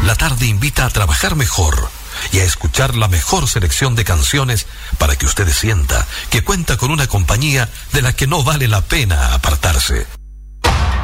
La tarde invita a trabajar mejor y a escuchar la mejor selección de canciones para que usted sienta que cuenta con una compañía de la que no vale la pena apartarse.